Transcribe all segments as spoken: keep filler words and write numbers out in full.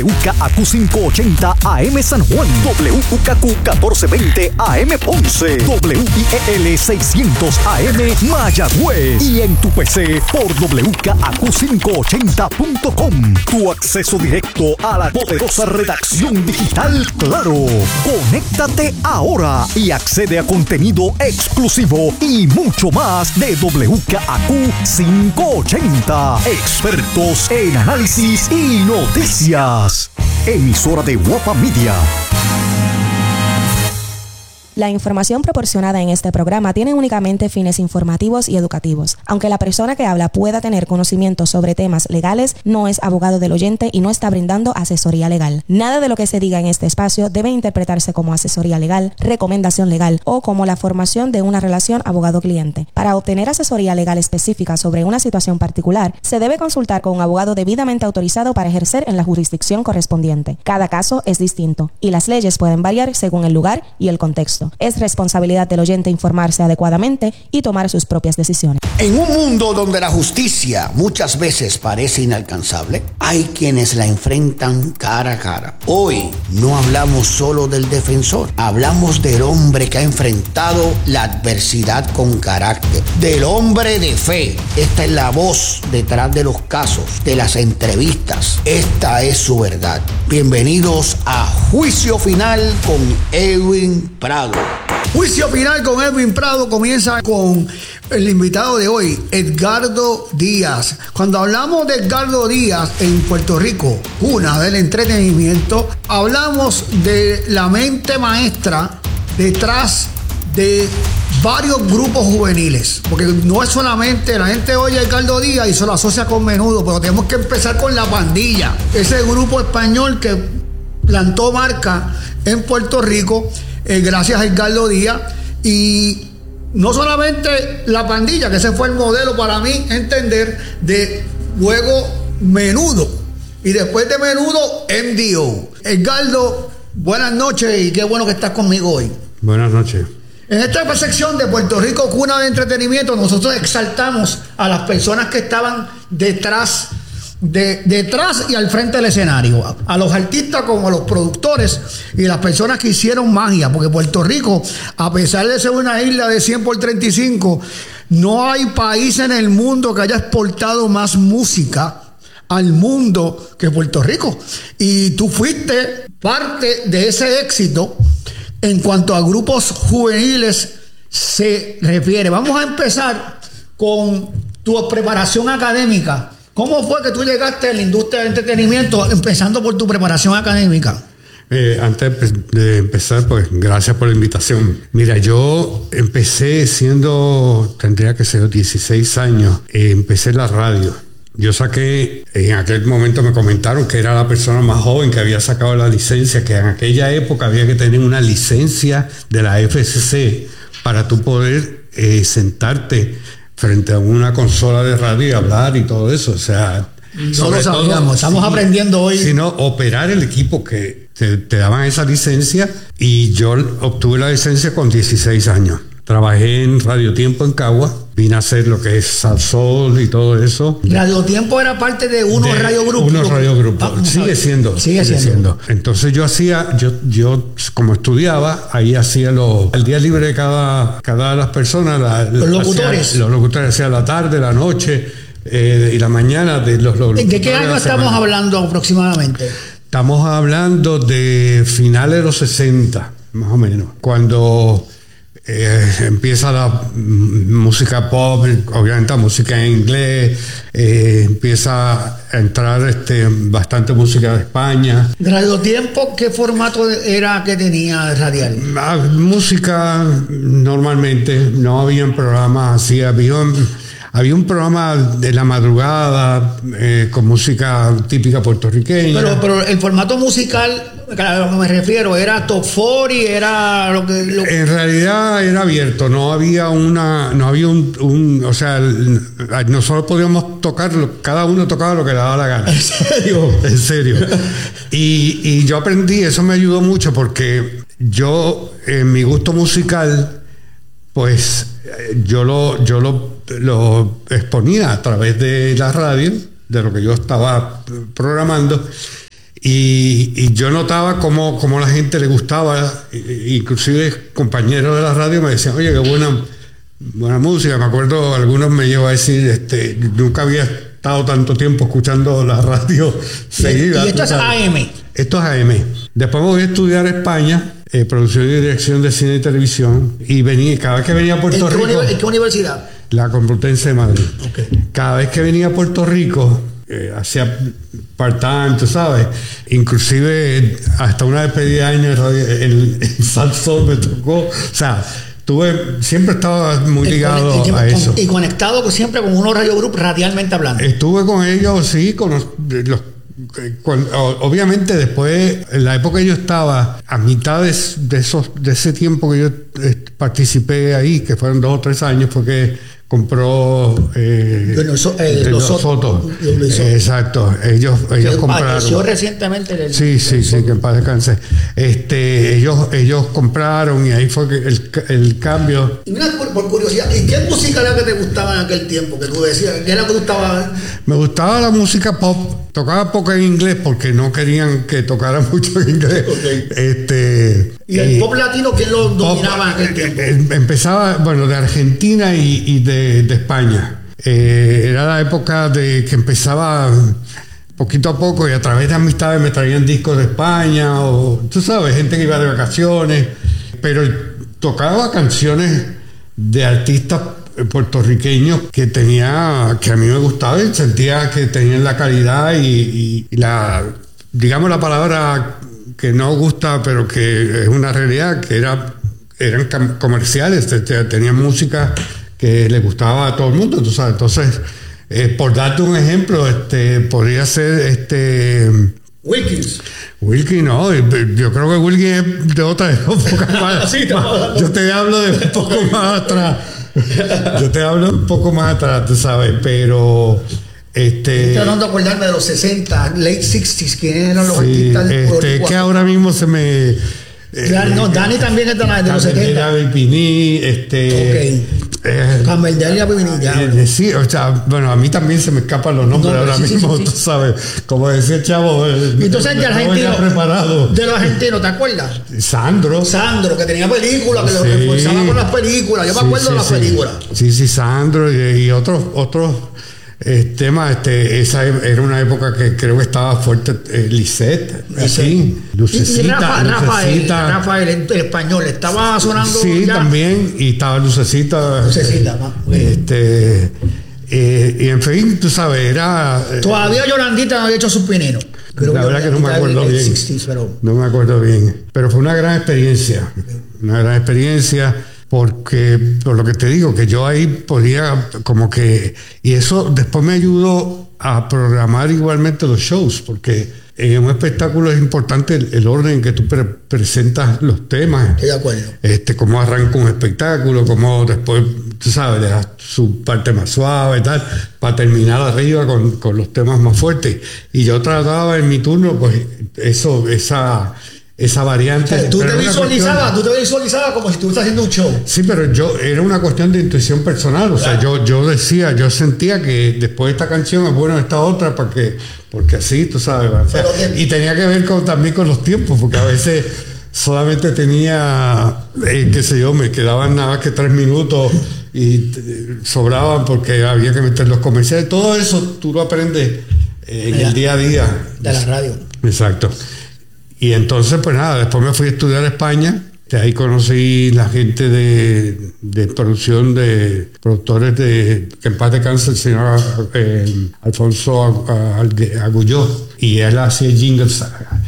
W K A Q quinientos ochenta A M San Juan, W K Q catorce veinte A M Ponce, W I E L seiscientos A M Mayagüez y en tu P C por W K A Q quinientos ochenta punto com. Tu acceso directo a la poderosa redacción digital Claro. Conéctate ahora y accede a contenido exclusivo y mucho más de W K A Q quinientos ochenta. Expertos en análisis y noticias. Emisora de Guapa Media. La información proporcionada en este programa tiene únicamente fines informativos y educativos. Aunque la persona que habla pueda tener conocimiento sobre temas legales, no es abogado del oyente y no está brindando asesoría legal. Nada de lo que se diga en este espacio debe interpretarse como asesoría legal, recomendación legal o como la formación de una relación abogado-cliente. Para obtener asesoría legal específica sobre una situación particular, se debe consultar con un abogado debidamente autorizado para ejercer en la jurisdicción correspondiente. Cada caso es distinto y las leyes pueden variar según el lugar y el contexto. Es responsabilidad del oyente informarse adecuadamente y tomar sus propias decisiones. En un mundo donde la justicia muchas veces parece inalcanzable, hay quienes la enfrentan cara a cara. Hoy no hablamos solo del defensor, hablamos del hombre que ha enfrentado la adversidad con carácter, del hombre de fe. Esta es la voz detrás de los casos, de las entrevistas. Esta es su verdad. Bienvenidos a Juicio Final con Edwin Prado. Juicio Final con Edwin Prado comienza con el invitado de hoy, Edgardo Díaz. Cuando hablamos de Edgardo Díaz en Puerto Rico, cuna del entretenimiento, hablamos de la mente maestra detrás de varios grupos juveniles, porque no es solamente la gente oye a Edgardo Díaz y se lo asocia con Menudo, pero tenemos que empezar con La Pandilla, ese grupo español que plantó marca en Puerto Rico eh, gracias a Edgardo Díaz. Y no solamente La Pandilla, que ese fue el modelo para mí entender, de luego Menudo y después de Menudo M D O. Edgardo, buenas noches y qué bueno que estás conmigo hoy. Buenas noches. En esta sección de Puerto Rico, cuna de entretenimiento, nosotros exaltamos a las personas que estaban detrás, de, detrás y al frente del escenario, a, a los artistas como a los productores y las personas que hicieron magia, porque Puerto Rico, a pesar de ser una isla de cien por treinta y cinco, no hay país en el mundo que haya exportado más música al mundo que Puerto Rico. Y tú fuiste parte de ese éxito en cuanto a grupos juveniles se refiere. Vamos a empezar con tu preparación académica. ¿Cómo fue que tú llegaste a la industria del entretenimiento, empezando por tu preparación académica? Eh, antes de empezar, pues gracias por la invitación. Mira, yo empecé siendo, tendría que ser dieciséis años, eh, empecé en la radio. Yo saqué, en aquel momento me comentaron que era la persona más joven que había sacado la licencia, que en aquella época había que tener una licencia de la F C C para tú poder eh, sentarte frente a una consola de radio y hablar y todo eso. O sea, no lo sabíamos, estamos sí, aprendiendo hoy. Sino operar el equipo que te, te daban esa licencia, y yo obtuve la licencia con dieciséis años. Trabajé en Radio Tiempo en Cagua, vine a hacer lo que es Salsol y todo eso. Radio Tiempo era parte de Uno Radio Grupo. Uno Radio Grupo, ah, sigue siendo. Sigue, sigue siendo. siendo. Entonces yo hacía, yo, yo como estudiaba, ahí hacía lo, el día libre de cada, cada de las personas. La, los locutores. Hacía, los locutores hacían la tarde, la noche eh, y la mañana. De, los, los, ¿De qué año estamos hablando aproximadamente? Estamos hablando de finales de los sesenta, más o menos. Cuando Eh, empieza la música pop, obviamente la música en inglés, eh, empieza a entrar este, bastante música de España. Radio Tiempo, ¿qué formato era que tenía radial? Ah, música normalmente, no había programas así, había un, había un programa de la madrugada eh, con música típica puertorriqueña. Pero, pero el formato musical, a lo que me refiero, ¿era top cuarenta? ¿Era lo que...? Lo... En realidad era abierto, no había una... No había un... un o sea, nosotros podíamos tocar, cada uno tocaba lo que le daba la gana. ¿En serio? En serio. Y, y yo aprendí, eso me ayudó mucho, porque yo, en mi gusto musical, pues yo lo, yo lo, lo exponía a través de la radio, de lo que yo estaba programando. Y, y yo notaba cómo, cómo la gente le gustaba, inclusive compañeros de la radio me decían, oye, qué buena, buena música. Me acuerdo, algunos me llevan a decir, este, nunca había estado tanto tiempo escuchando la radio seguida. ¿Y esto es A M? Esto es A M. Después me voy a estudiar a España, eh, producción y dirección de cine y televisión, y venía, cada vez que venía a Puerto ¿En qué, Rico... ¿En qué universidad? La Complutense de Madrid. Okay. Cada vez que venía a Puerto Rico, eh, hacía part-time, tú sabes, inclusive hasta una despedida de año el, el Salsón me tocó, o sea, tuve, siempre estaba muy ligado y, y, a eso. Y conectado siempre con unos radio group radialmente hablando. Estuve con ellos, sí, con los, los con, obviamente después, en la época que yo estaba, a mitad de, de, esos, de ese tiempo que yo eh, participé ahí, que fueron dos o tres años, porque compró eh, bueno, so, eh, los, los Soto. Soto. Eh, exacto, ellos, ellos compraron. Recientemente el, sí, sí, el sí, Soto. Que en paz descanse. Este, ellos, ellos compraron y ahí fue que el, el cambio. Y mira, por, por curiosidad, ¿y qué música era que te gustaba en aquel tiempo? Que tú decías, ¿qué era que te gustaba? Me gustaba la música pop. Tocaba poco en inglés porque no querían que tocara mucho en inglés. Okay. Este, ¿Y el eh, pop latino quién lo dominaba pop, en aquel tiempo? Empezaba, bueno, de Argentina y, y de, de España. Eh, era la época de que empezaba poquito a poco y a través de amistades me traían discos de España o, tú sabes, gente que iba de vacaciones. Pero tocaba canciones de artistas puertorriqueños que tenía, que a mí me gustaba y sentía que tenían la calidad y, y, y la, digamos la palabra que no gusta pero que es una realidad, que era, eran comerciales, tenían música que le gustaba a todo el mundo, tú sabes. Entonces, eh, por darte un ejemplo, este, podría ser este Wilkins. Wilkins, no, yo creo que Wilkins es de otra época más, sí, más, yo te hablo de un poco más atrás. Yo te hablo un poco más atrás, tú sabes, pero este. Estoy tratando de acordarme de los sesenta, late sixties, quiénes eran los sí, artistas. Este, que ahora mismo se me. Claro, eh, no, Dani también es de, la, de los setenta. Piní, este. Ok. Eh, Cameldelia Piní, ya. Eh, sí, o sea, bueno, a mí también se me escapan los nombres no, ahora sí, mismo, sí, sí, tú sabes. Como decía el chavo. Y entonces de argentino. Preparado. De los argentinos, ¿te acuerdas? Sandro. Sandro, que tenía películas, que sí. Lo reforzaba con las películas. Yo sí, me acuerdo sí, de las sí. películas. Sí, sí, Sandro y, y otros, otros. El tema, este, esa era una época que creo que estaba fuerte, eh, Lisette, así, Lucecita, y Rafa, Rafael, Lucecita. Rafael, el español, estaba sonando. Sí, ya. También, y estaba Lucecita. Lucecita, eh, este, eh, y en fin, tú sabes, era. Todavía Yolandita no había hecho su pinino. Creo la verdad que no me acuerdo bien. sesenta, pero... No me acuerdo bien, pero fue una gran experiencia, una gran experiencia. Porque, por lo que te digo, que yo ahí podía como que... Y eso después me ayudó a programar igualmente los shows, porque en un espectáculo es importante el, el orden en que tú pre presentas los temas. Estoy de acuerdo. Este, cómo arranca un espectáculo, cómo después, tú sabes, le das su parte más suave y tal, para terminar arriba con, con los temas más fuertes. Y yo trataba en mi turno, pues, eso, esa... esa variante. O sea, tú, te visualizabas, tú te visualizabas como si estuvieras haciendo un show. Sí, pero yo era una cuestión de intuición personal. O claro. sea, yo, yo decía, yo sentía que después de esta canción es bueno esta otra para que, porque así, tú sabes. O sea, y tenía que ver con, también con los tiempos, porque a veces solamente tenía, eh, qué sé yo, me quedaban nada más que tres minutos y sobraban porque había que meter los comerciales. Todo eso tú lo aprendes en Mira, el día a día. De la radio. Exacto. Y entonces, pues nada, después me fui a estudiar a España. De ahí conocí la gente de, de producción, de productores de que en paz descanse el señor eh, Alfonso Agulló. Y él hacía jingles,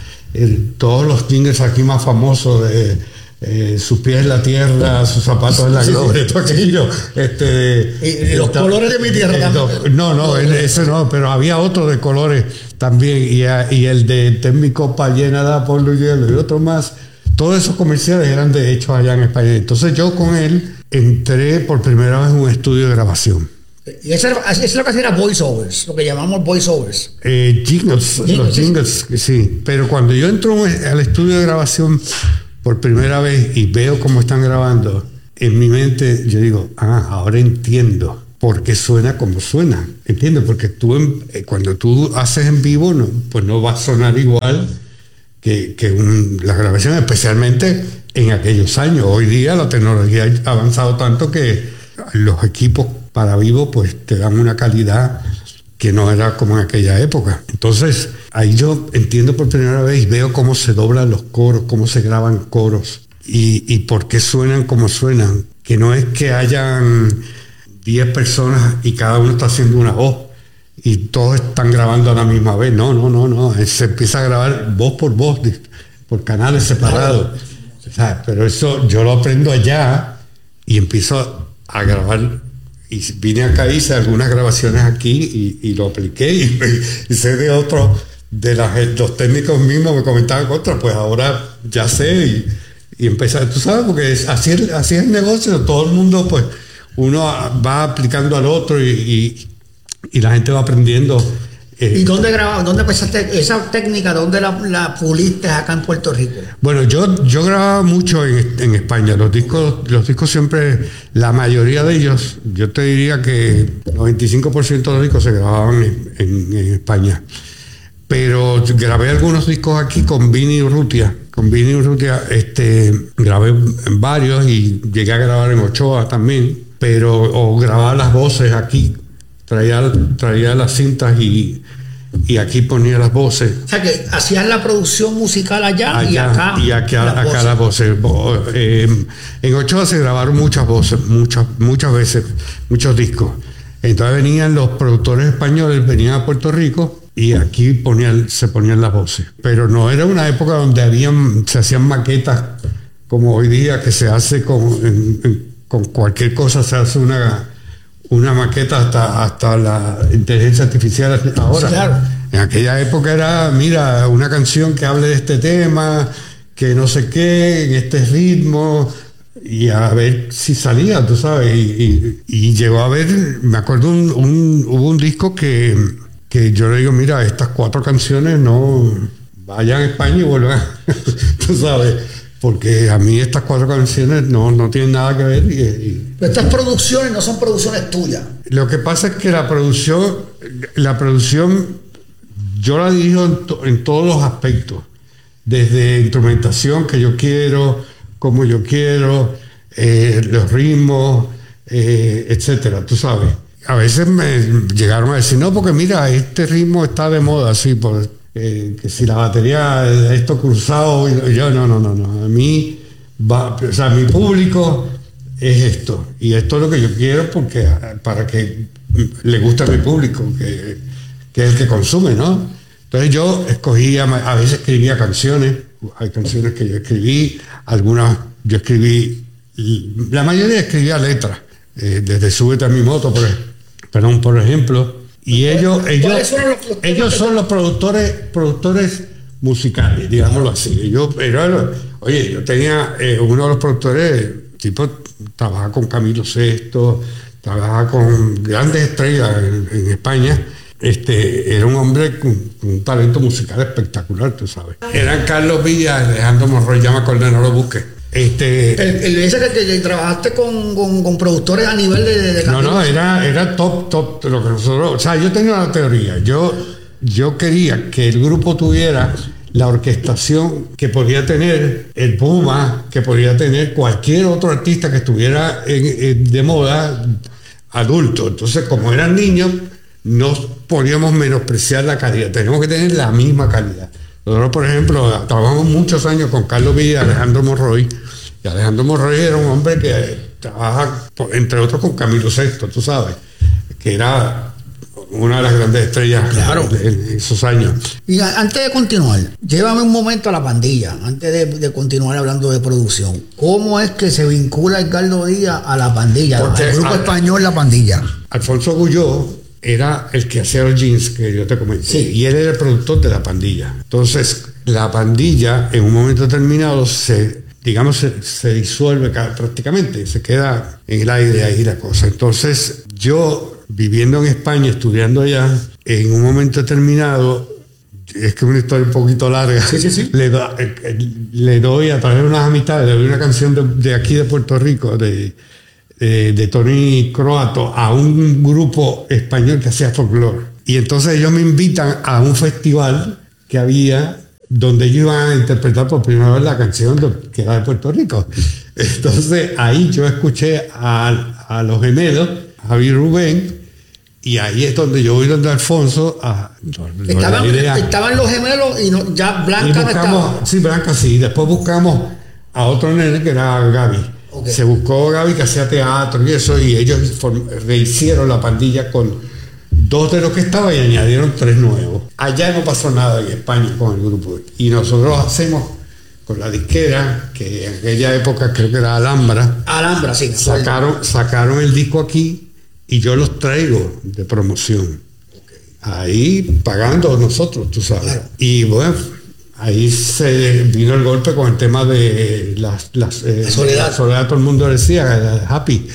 el, todos los jingles aquí más famosos de eh, sus pies en la tierra, sus zapatos en la gloria, todo aquello. Este, y, y los esta, colores de mi tierra eh, también. No, no, él, ese no, pero había otro de colores también. Y, y el de Ten mi copa llena de polvo y hielo y otro más. Todos esos comerciales eran de hechos allá en España. Entonces yo con él entré por primera vez en un estudio de grabación. Y eso es lo que hacía era voiceovers, lo que llamamos voiceovers. Eh, jingles, jingles, los jingles, sí. Pero cuando yo entro al estudio de grabación por primera vez y veo cómo están grabando, en mi mente yo digo, ah, ahora entiendo porque suena como suena, ¿entiendes? Porque tú en, cuando tú haces en vivo, no, pues no va a sonar igual que, que un, la grabación, especialmente en aquellos años. Hoy día la tecnología ha avanzado tanto que los equipos para vivo pues te dan una calidad que no era como en aquella época. Entonces ahí yo entiendo por primera vez y veo cómo se doblan los coros, cómo se graban coros y, y por qué suenan como suenan, que no es que hayan diez personas y cada uno está haciendo una voz y todos están grabando a la misma vez. No, no, no, no. Se empieza a grabar voz por voz, por canales separados. O sea, pero eso yo lo aprendo allá y empiezo a grabar. Y vine acá, hice algunas grabaciones aquí y, y lo apliqué y, y sé de otros, de las, los técnicos mismos me comentaban contra, pues ahora ya sé y, y empecé, tú sabes, porque es, así, es, así es el negocio, todo el mundo pues uno va aplicando al otro y, y, y la gente va aprendiendo. Eh, ¿Y dónde grababas? ¿Dónde empezaste esa técnica? ¿Dónde la, la puliste acá en Puerto Rico? Bueno, yo, yo grababa mucho en, en España. Los discos, los discos siempre, la mayoría de ellos, yo te diría que el noventa y cinco por ciento de los discos se grababan en, en, en España. Pero grabé algunos discos aquí con Vini Urrutia. Con Vini Urrutia este, grabé varios y llegué a grabar en Ochoa también. Pero, o grababa las voces aquí, traía, traía las cintas y, y aquí ponía las voces. O sea que hacías la producción musical allá, allá y acá. Y acá, las, acá voces. las voces. Eh, en Ochoa se grabaron muchas voces, muchas, muchas veces, muchos discos. Entonces venían los productores españoles, venían a Puerto Rico y aquí ponían, se ponían las voces. Pero no era una época donde habían, se hacían maquetas como hoy día, que se hace con, en, en, con cualquier cosa, se hace una, una maqueta hasta, hasta la inteligencia artificial ahora. Claro. En aquella época era, mira, una canción que hable de este tema, que no sé qué, en este ritmo, y a ver si salía, tú sabes. Y, y, y llegó a ver, me acuerdo, un, un, hubo un disco que, que yo le digo, mira, estas cuatro canciones no vayan a España y vuelvan, tú sabes. Porque a mí estas cuatro canciones no, no tienen nada que ver. Y, y, Pero estas producciones no son producciones tuyas. Lo que pasa es que la producción, la producción yo la dirijo en, to, en todos los aspectos. Desde instrumentación que yo quiero, como yo quiero, eh, los ritmos, eh, etcétera, tú sabes. A veces me llegaron a decir, no, porque mira, este ritmo está de moda, así, por... Eh, que si la batería, esto cruzado, y yo no, no, no, no, a mí va, o sea, mi público es esto, y esto es lo que yo quiero porque para que le guste a mi público, que, que es el que consume, ¿no? Entonces yo escogía, a veces escribía canciones, hay canciones que yo escribí, algunas yo escribí, la mayoría escribía letras, eh, desde Súbete a mi moto, por, perdón, por ejemplo. Y ellos, ellos, son los, ellos son los productores, productores musicales, digámoslo así. Yo, pero, oye, yo tenía eh, uno de los productores, tipo, trabaja con Camilo Sesto, trabaja con grandes estrellas en, en España. Este, era un hombre con, con un talento musical espectacular, tú sabes. Eran Carlos Villa, Alejandro Monroy, ya me acordé, no lo busques. Este, el, el ese que, que, que trabajaste con, con, con productores a nivel de, de no no era era top top lo que nosotros, o sea, yo tenía una teoría, yo yo quería que el grupo tuviera la orquestación que podía tener el Puma, que podía tener cualquier otro artista que estuviera en, en, de moda adulto. Entonces, como eran niños, no podíamos menospreciar la calidad, tenemos que tener la misma calidad. Nosotros, por ejemplo, trabajamos muchos años con Carlos Villa y Alejandro Monroy. Y Alejandro Monroy era un hombre que trabaja, entre otros, con Camilo Sesto, tú sabes, que era una de las grandes estrellas, claro, de, de esos años. Y antes de continuar, llévame un momento a La Pandilla, antes de, de continuar hablando de producción. ¿Cómo es que se vincula Edgardo Díaz a La Pandilla, Porque al grupo al, español La Pandilla? Alfonso Gulló era el que hacía los jeans que yo te comenté, sí, y él era el productor de La Pandilla. Entonces, La Pandilla, en un momento determinado, se, digamos, se, se disuelve prácticamente, se queda en el aire ahí la cosa. Entonces, yo, viviendo en España, estudiando allá, en un momento determinado, es que es una historia un poquito larga, sí, sí, sí. Le, do, le doy, a través de unas amistades, le doy una canción de, de aquí de Puerto Rico, de eh, de Tony Croato a un grupo español que hacía folclore. Y entonces ellos me invitan a un festival que había donde ellos iban a interpretar por primera vez la canción de, que era de Puerto Rico. Entonces ahí yo escuché a, a los gemelos, a Javi Rubén, y ahí es donde yo voy donde Alfonso a, estaban, estaban los gemelos y no, ya Blanca y buscamos, no estaba. Sí, Blanca sí. Después buscamos a otro nene que era Gaby. Okay. Se buscó Gaby que hacía teatro y eso, y ellos form, rehicieron la pandilla con dos de los que estaban y añadieron tres nuevos. Allá no pasó nada en España con el grupo. Y nosotros hacemos con la disquera, que en aquella época creo que era Alhambra. Alhambra, sí. Sacaron, sacaron el disco aquí y yo los traigo de promoción. Okay. Ahí pagando nosotros, tú sabes. Claro. Y bueno, ahí se vino el golpe con el tema de las, las, eh, la soledad. La soledad, todo el mundo decía, happy.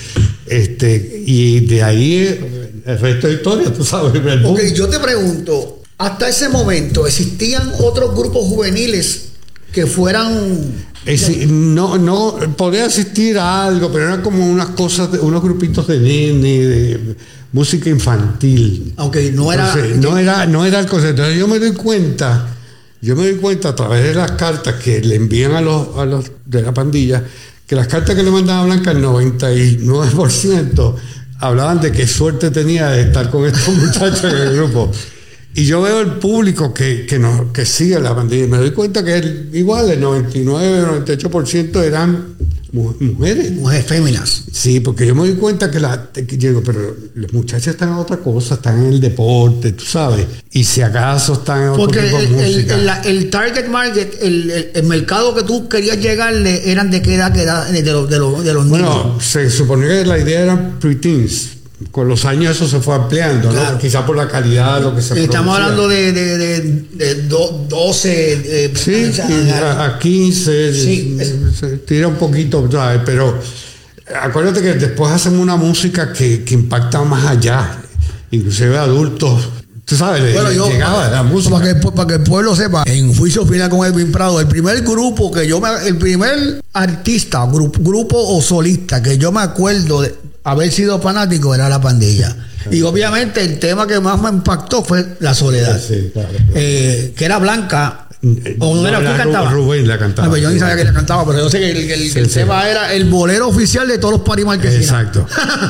Este, y de ahí el resto de historia, tú sabes. Ok, yo te pregunto, hasta ese momento, ¿existían otros grupos juveniles que fueran...? Es, no, no, podría asistir a algo, pero eran como unas cosas, de, unos grupitos de nene, de música infantil. Okay, no era... Entonces, no era, no era el concepto. Entonces, yo me doy cuenta, yo me doy cuenta a través de las cartas que le envían a los, a los de la pandilla, que las cartas que le mandaba Blanca, el noventa y nueve por ciento hablaban de qué suerte tenía de estar con estos muchachos en el grupo. Y yo veo el público que, que, no, que sigue la pandilla y me doy cuenta que el, igual el noventa y nueve, noventa y ocho por ciento eran mujeres. Mujeres féminas. Sí, porque yo me doy cuenta que la que digo, pero los muchachos están en otra cosa, están en el deporte, tú sabes, y si acaso están en otro porque tipo de el, música. El, el, el target market, el, el, el mercado que tú querías llegarle, eran de qué edad, qué edad de, los, de, los, de los niños. Bueno, se supone que la idea era preteens. Con los años eso se fue ampliando, claro. ¿no? Quizá por la calidad de lo que se Estamos producía. hablando de, de, de, de do, doce, eh, sí, a, a quince, sí, se, se tira un poquito, ¿sabes? Pero acuérdate que después hacemos una música que, que impacta más allá, inclusive adultos. Tú sabes, bueno, yo, llegaba la música. Para que, para que el pueblo sepa, en Juicio Final con Edwin Prado, el primer grupo que yo me, el primer artista, grupo, grupo o solista que yo me acuerdo de haber sido fanático era La Pandilla. Sí. Y obviamente el tema que más me impactó fue La Soledad. Sí, claro, claro. Eh, que era Blanca. ¿O no era? ¿Quién cantaba? Rubén la cantaba. Ah, yo ni sabía que la cantaba, pero yo sé que el, el, sí, el sí. tema era el bolero oficial de todos los parimarquesinos. Exacto.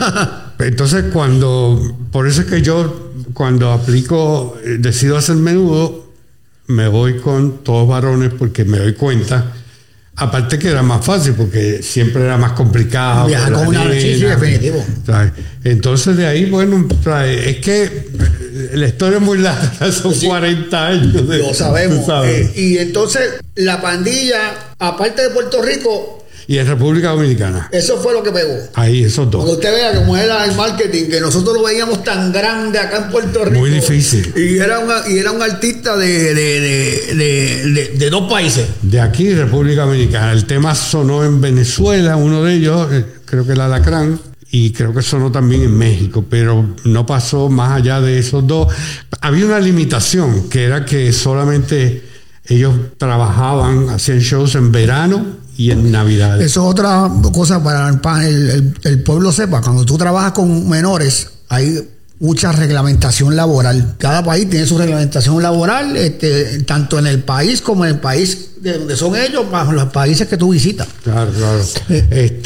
Entonces cuando, por eso es que yo cuando aplico, decido hacer menudo, me voy con todos varones porque me doy cuenta. Aparte que era más fácil porque siempre era más complicado. Viajar con una nena, sí, sí, definitivo. ¿Sabes? Entonces de ahí, bueno, ¿sabes? Es que la historia es muy larga, son sí, cuarenta años. De, lo sabemos. Eh, y entonces la pandilla, aparte de Puerto Rico... Y en República Dominicana. Eso fue lo que pegó. Ahí, esos dos. Cuando usted vea cómo era el marketing, que nosotros lo veíamos tan grande acá en Puerto Rico. Muy difícil. Y era, una, y era un artista de, de, de, de, de, de dos países. De aquí, República Dominicana. El tema sonó en Venezuela, uno de ellos, creo que el Alacrán, y creo que sonó también en México, pero no pasó más allá de esos dos. Había una limitación, que era que solamente ellos trabajaban, hacían shows en verano y en Navidad. Eso es otra cosa para el, el, el pueblo sepa. Cuando tú trabajas con menores, hay mucha reglamentación laboral. Cada país tiene su reglamentación laboral, este, tanto en el país como en el país de donde son ellos, más los países que tú visitas. Claro, claro. Eh.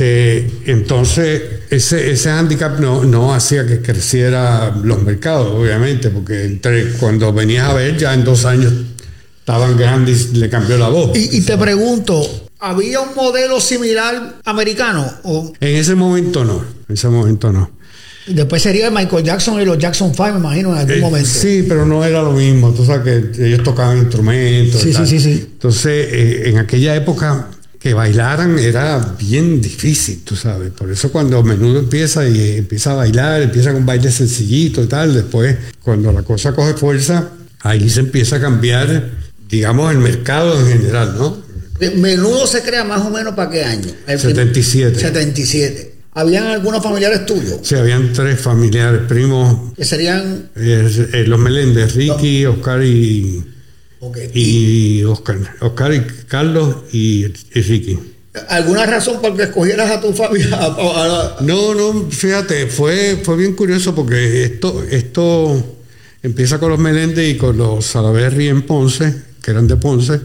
Este, entonces, ese, ese hándicap no, no hacía que creciera los mercados, obviamente, porque entre cuando venías a ver, ya en dos años estaban grandes y le cambió la voz. Y, y te pregunto, ¿había un modelo similar americano? ¿O? En ese momento no, en ese momento no. Después sería Michael Jackson y los Jackson Five, me imagino, en algún eh, momento. Sí, pero no era lo mismo. Tú sabes que ellos tocaban instrumentos. Sí, sí, sí, sí. Entonces, eh, en aquella época que bailaran era bien difícil, tú sabes. Por eso cuando Menudo empieza y eh, empieza a bailar, empieza con baile sencillito y tal, después cuando la cosa coge fuerza, ahí se empieza a cambiar, digamos, el mercado en general, ¿no? Menudo se crea más o menos ¿para qué año? El setenta y siete. setenta y siete. ¿Habían algunos familiares tuyos? Sí, habían tres familiares, primos. ¿Que serían? Eh, eh, los Meléndez, Ricky, no. Oscar y... Okay. Y Oscar, Oscar y Carlos y, y Ricky. ¿Alguna razón por que escogieras a tu familia? A, a, a... No, no, fíjate, fue, fue bien curioso porque esto, esto empieza con los Meléndez y con los Salaverry en Ponce, que eran de Ponce.